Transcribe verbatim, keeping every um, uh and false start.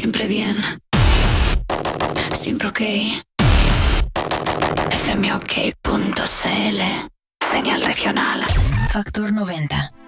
Siempre bien. Siempre ok. F M ok punto c l. Señal regional. Factor noventa.